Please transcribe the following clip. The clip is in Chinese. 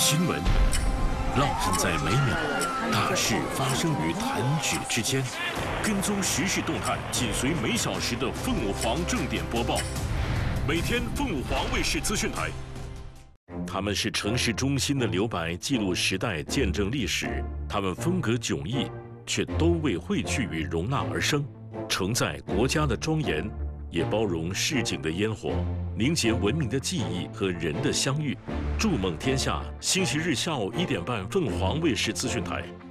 新闻烙印在每秒，大事发生于弹指之间。跟踪时事动态，紧随每小时的凤凰正点播报。每天凤凰卫视资讯台。他们是城市中心的留白，记录时代，见证历史。他们风格迥异，却都为汇聚与容纳而生，承载国家的庄严，也包容市井的烟火，凝结文明的记忆和人的相遇。筑梦天下，星期日下午1点半，凤凰卫视资讯台。